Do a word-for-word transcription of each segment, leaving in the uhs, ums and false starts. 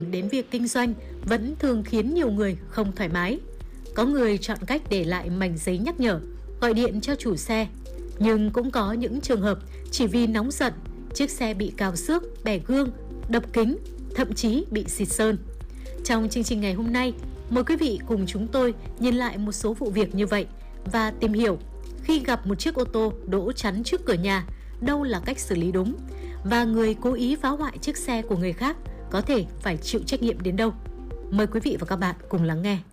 Đến việc kinh doanh vẫn thường khiến nhiều người không thoải mái. Có người chọn cách để lại mảnh giấy nhắc nhở, gọi điện cho chủ xe. Nhưng cũng có những trường hợp chỉ vì nóng giận, chiếc xe bị cào xước, bẻ gương, đập kính, thậm chí bị xịt sơn. Trong chương trình ngày hôm nay, mời quý vị cùng chúng tôi nhìn lại một số vụ việc như vậy và tìm hiểu khi gặp một chiếc ô tô đỗ chắn trước cửa nhà, đâu là cách xử lý đúng và người cố ý phá hoại chiếc xe của người khác có thể phải chịu trách nhiệm đến đâu. Mời quý vị và các bạn cùng lắng nghe.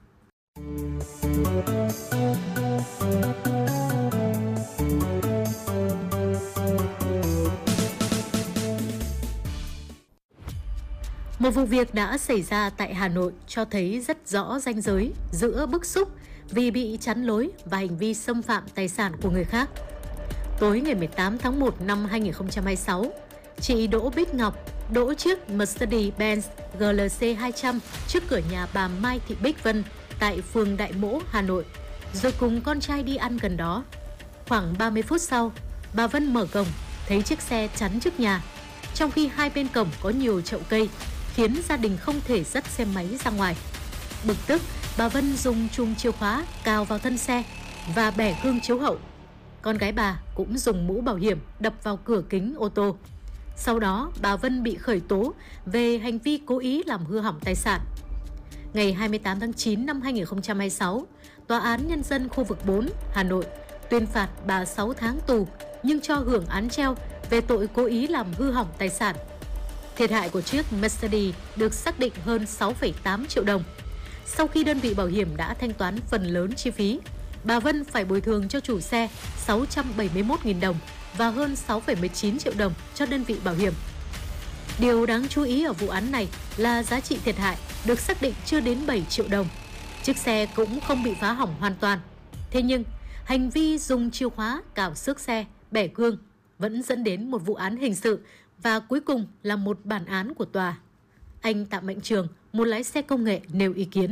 Một vụ việc đã xảy ra tại Hà Nội cho thấy rất rõ ranh giới giữa bức xúc vì bị chắn lối và hành vi xâm phạm tài sản của người khác. Tối ngày mười tám tháng một năm hai nghìn không trăm hai mươi sáu, chị Đỗ Bích Ngọc đỗ chiếc Mercedes-Benz G L C hai trăm trước cửa nhà bà Mai Thị Bích Vân tại phường Đại Mỗ, Hà Nội, rồi cùng con trai đi ăn gần đó. Khoảng ba mươi phút sau, bà Vân mở cổng, thấy chiếc xe chắn trước nhà, trong khi hai bên cổng có nhiều chậu cây, khiến gia đình không thể dắt xe máy ra ngoài. Bực tức, bà Vân dùng chùm chìa khóa cào vào thân xe và bẻ gương chiếu hậu. Con gái bà cũng dùng mũ bảo hiểm đập vào cửa kính ô tô. Sau đó, bà Vân bị khởi tố về hành vi cố ý làm hư hỏng tài sản. Ngày hai mươi tám tháng chín năm hai nghìn không trăm hai mươi sáu, Tòa án Nhân dân khu vực bốn, Hà Nội tuyên phạt bà sáu tháng tù nhưng cho hưởng án treo về tội cố ý làm hư hỏng tài sản. Thiệt hại của chiếc Mercedes được xác định hơn sáu phẩy tám triệu đồng. Sau khi đơn vị bảo hiểm đã thanh toán phần lớn chi phí, bà Vân phải bồi thường cho chủ xe sáu trăm bảy mươi mốt nghìn đồng và hơn sáu phẩy mười chín triệu đồng cho đơn vị bảo hiểm. Điều đáng chú ý ở vụ án này là giá trị thiệt hại được xác định chưa đến bảy triệu đồng. Chiếc xe cũng không bị phá hỏng hoàn toàn. Thế nhưng, hành vi dùng chìa khóa cào xước xe, bẻ gương vẫn dẫn đến một vụ án hình sự và cuối cùng là một bản án của tòa. Anh Tạ Mạnh Trường, một lái xe công nghệ nêu ý kiến.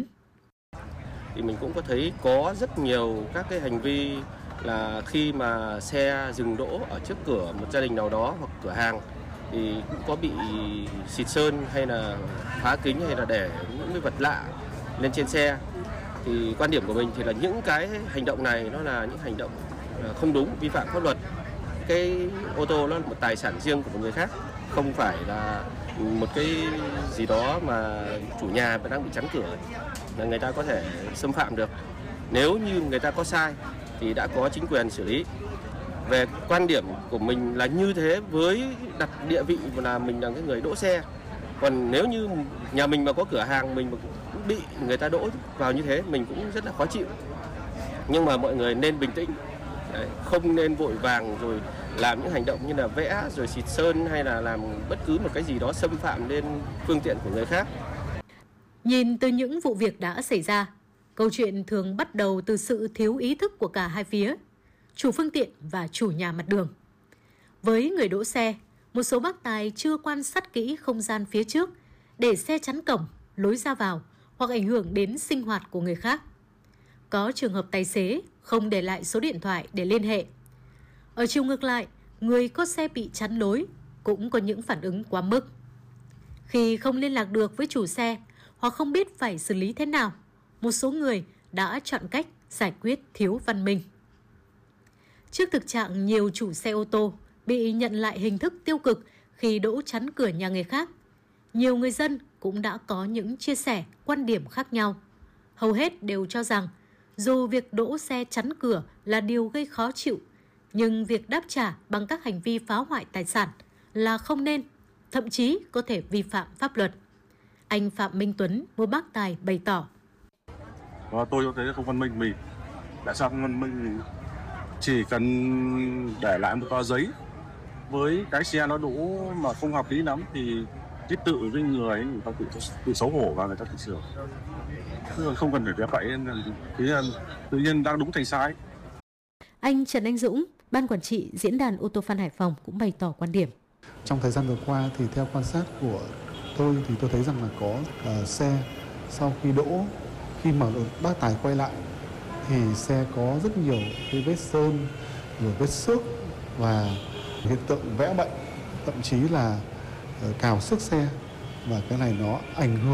Thì mình cũng có thấy có rất nhiều các cái hành vi là khi mà xe dừng đỗ ở trước cửa một gia đình nào đó hoặc cửa hàng thì cũng có bị xịt sơn hay là phá kính hay là để những cái vật lạ lên trên xe. Thì quan điểm của mình thì là những cái hành động này nó là những hành động không đúng, vi phạm pháp luật. Cái ô tô nó là một tài sản riêng của một người khác, không phải là một cái gì đó mà chủ nhà đang bị chắn cửa là người ta có thể xâm phạm được. Nếu như người ta có sai thì đã có chính quyền xử lý. Về quan điểm của mình là như thế, với đặt địa vị là mình là cái người đỗ xe. Còn nếu như nhà mình mà có cửa hàng mình mà cũng bị người ta đỗ vào như thế, mình cũng rất là khó chịu. Nhưng mà mọi người nên bình tĩnh. Đấy, không nên vội vàng rồi làm những hành động như là vẽ rồi xịt sơn hay là làm bất cứ một cái gì đó xâm phạm lên phương tiện của người khác. Nhìn từ những vụ việc đã xảy ra, câu chuyện thường bắt đầu từ sự thiếu ý thức của cả hai phía, chủ phương tiện và chủ nhà mặt đường. Với người đỗ xe, một số bác tài chưa quan sát kỹ không gian phía trước để xe chắn cổng, lối ra vào hoặc ảnh hưởng đến sinh hoạt của người khác. Có trường hợp tài xế không để lại số điện thoại để liên hệ. Ở chiều ngược lại, người có xe bị chắn lối cũng có những phản ứng quá mức. Khi không liên lạc được với chủ xe hoặc không biết phải xử lý thế nào, một số người đã chọn cách giải quyết thiếu văn minh. Trước thực trạng nhiều chủ xe ô tô bị nhận lại hình thức tiêu cực khi đỗ chắn cửa nhà người khác, nhiều người dân cũng đã có những chia sẻ, quan điểm khác nhau. Hầu hết đều cho rằng dù việc đỗ xe chắn cửa là điều gây khó chịu, nhưng việc đáp trả bằng các hành vi phá hoại tài sản là không nên, thậm chí có thể vi phạm pháp luật. Anh Phạm Minh Tuấn, một bác tài bày tỏ. Và tôi có thấy không văn minh mình. Tại sao không văn minh? Chỉ cần để lại một tờ giấy với cái xe nó đỗ mà không hợp lý lắm thì cái tự với người người ta tự, tự xấu hổ và người ta tự sửa. Không cần phải ghép vậy, tự nhiên đang đúng thành sai. Anh Trần Anh Dũng, Ban Quản trị Diễn đàn ô tô Phan Hải Phòng cũng bày tỏ quan điểm. Trong thời gian vừa qua thì theo quan sát của tôi thì tôi thấy rằng là có uh, xe sau khi đỗ, khi mà bác tài quay lại thì xe có rất nhiều cái vết sơn, rồi vết xước và hiện tượng vẽ bệnh, thậm chí là uh, cào xước xe, và cái này nó ảnh hưởng